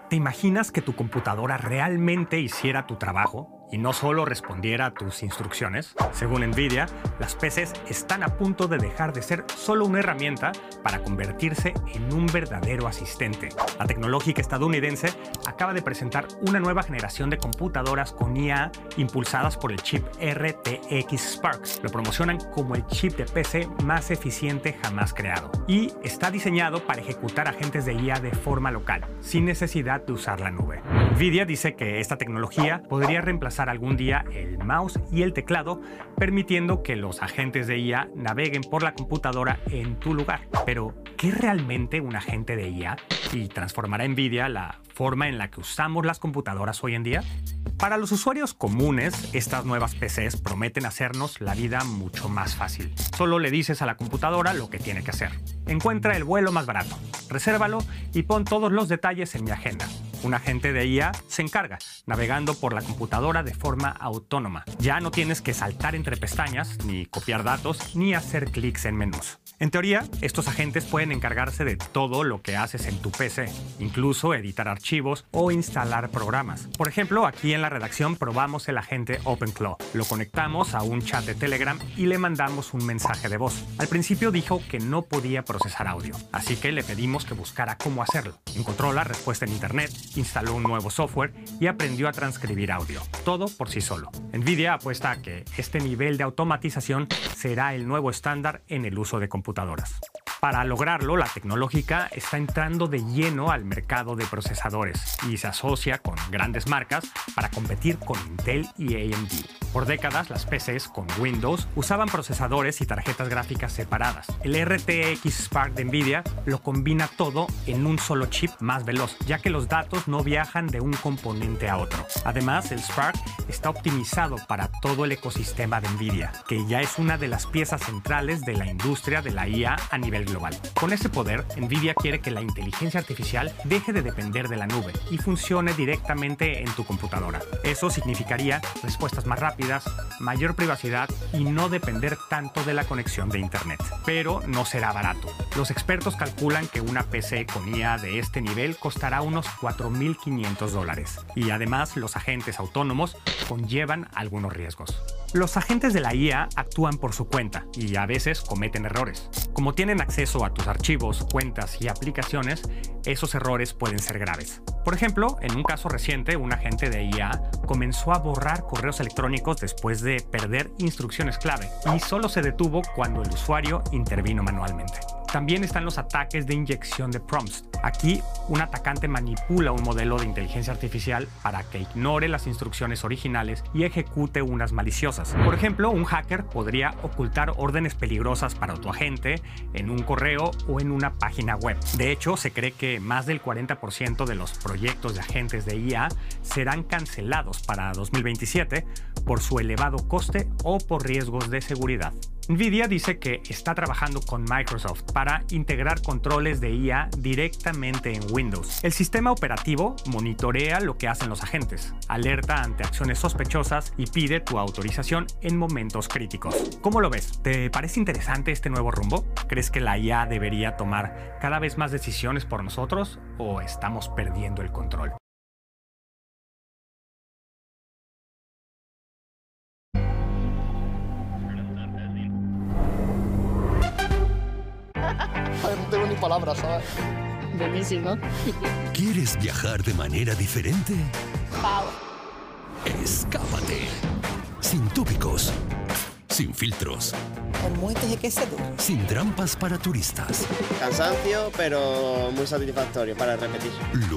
¿Te imaginas que tu computadora realmente hiciera tu trabajo y no solo respondiera a tus instrucciones? Según NVIDIA, las PCs están a punto de dejar de ser solo una herramienta para convertirse en un verdadero asistente. La tecnológica estadounidense acaba de presentar una nueva generación de computadoras con IA impulsadas por el chip RTX Sparks. Lo promocionan como el chip de PC más eficiente jamás creado y está diseñado para ejecutar agentes de IA de forma local, sin necesidad de usar la nube. NVIDIA dice que esta tecnología podría reemplazar algún día el mouse y el teclado, permitiendo que los agentes de IA naveguen por la computadora en tu lugar. Pero, ¿qué es realmente un agente de IA? ¿Y transformará NVIDIA la forma en la que usamos las computadoras hoy en día? Para los usuarios comunes, estas nuevas PCs prometen hacernos la vida mucho más fácil. Solo le dices a la computadora lo que tiene que hacer. Encuentra el vuelo más barato, resérvalo y pon todos los detalles en mi agenda. Un agente de IA se encarga, navegando por la computadora de forma autónoma. Ya no tienes que saltar entre pestañas, ni copiar datos, ni hacer clics en menús. En teoría, estos agentes pueden encargarse de todo lo que haces en tu PC, incluso editar archivos o instalar programas. Por ejemplo, aquí en la redacción probamos el agente OpenClaw. Lo conectamos a un chat de Telegram y le mandamos un mensaje de voz. Al principio dijo que no podía procesar audio, así que le pedimos que buscara cómo hacerlo. Encontró la respuesta en internet, instaló un nuevo software y aprendió a transcribir audio. Todo por sí solo. NVIDIA apuesta a que este nivel de automatización será el nuevo estándar en el uso de computadoras. Para lograrlo, la tecnológica está entrando de lleno al mercado de procesadores y se asocia con grandes marcas para competir con Intel y AMD. Por décadas, las PCs con Windows usaban procesadores y tarjetas gráficas separadas. El RTX Spark de NVIDIA lo combina todo en un solo chip más veloz, ya que los datos no viajan de un componente a otro. Además, el Spark está optimizado para todo el ecosistema de NVIDIA, que ya es una de las piezas centrales de la industria de la IA a nivel global. Con ese poder, NVIDIA quiere que la inteligencia artificial deje de depender de la nube y funcione directamente en tu computadora. Eso significaría respuestas más rápidas, mayor privacidad y no depender tanto de la conexión de internet. Pero no será barato. Los expertos calculan que una PC con IA de este nivel costará unos $4,500 y además los agentes autónomos conllevan algunos riesgos. Los agentes de la IA actúan por su cuenta y a veces cometen errores. Como tienen acceso a tus archivos, cuentas y aplicaciones, esos errores pueden ser graves. Por ejemplo, en un caso reciente, un agente de IA comenzó a borrar correos electrónicos después de perder instrucciones clave y solo se detuvo cuando el usuario intervino manualmente. También están los ataques de inyección de prompts. Aquí, un atacante manipula un modelo de inteligencia artificial para que ignore las instrucciones originales y ejecute unas maliciosas. Por ejemplo, un hacker podría ocultar órdenes peligrosas para tu agente en un correo o en una página web. De hecho, se cree que más del 40% de los proyectos de agentes de IA serán cancelados para 2027 por su elevado coste o por riesgos de seguridad. NVIDIA dice que está trabajando con Microsoft para integrar controles de IA directamente en Windows. El sistema operativo monitorea lo que hacen los agentes, alerta ante acciones sospechosas y pide tu autorización en momentos críticos. ¿Cómo lo ves? ¿Te parece interesante este nuevo rumbo? ¿Crees que la IA debería tomar cada vez más decisiones por nosotros o estamos perdiendo el control? No tengo ni palabras, ¿sabes? Buenísimo. ¿Quieres viajar de manera diferente? Wow. Escápate. Sin tópicos. Sin filtros. El muelle de que se dura. Sin trampas para turistas. Cansancio, pero muy satisfactorio para repetir. Lo